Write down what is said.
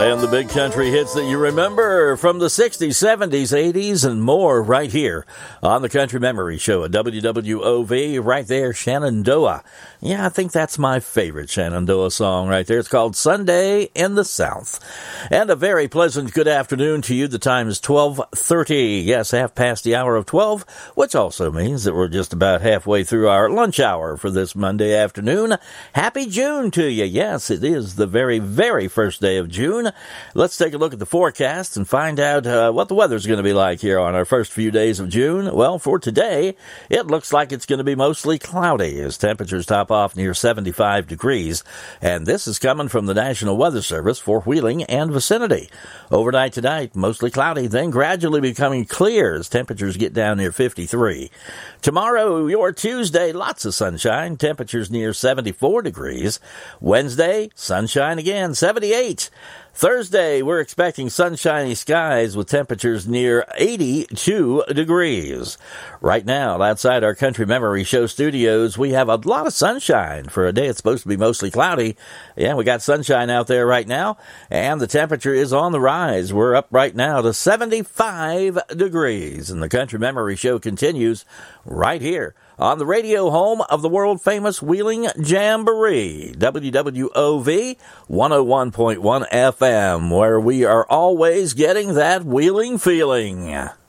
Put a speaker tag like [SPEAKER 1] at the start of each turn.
[SPEAKER 1] Playing the big country hits that you remember from the 60s, 70s, 80s, and more right here on the Country Memory Show at WWOV. Right there, Shenandoah. Yeah, I think that's my favorite Shenandoah song right there. It's called Sunday in the South. And a very pleasant good afternoon to you. The time is 12:30. Yes, half past the hour of 12, which also means that we're just about halfway through our lunch hour for this Monday afternoon. Happy June to you. Yes, it is the very, very first day of June. Let's take a look at the forecast and find out what the weather's going to be like here on our first few days of June. Well, for today, it looks like it's going to be mostly cloudy as temperatures top off near 75 degrees. And this is coming from the National Weather Service for Wheeling and vicinity. Overnight tonight, mostly cloudy, then gradually becoming clear as temperatures get down near 53. Tomorrow, your Tuesday, lots of sunshine, temperatures near 74 degrees. Wednesday, sunshine again, 78. Thursday, we're expecting sunshiny skies with temperatures near 82 degrees. Right now, outside our Country Memory Show studios, we have a lot of sunshine for a day it's supposed to be mostly cloudy. Yeah, we got sunshine out there right now, and the temperature is on the rise. We're up right now to 75 degrees, and the Country Memory Show continues right here on the radio home of the world-famous Wheeling Jamboree, WWOV 101.1 FM, where we are always getting that Wheeling feeling.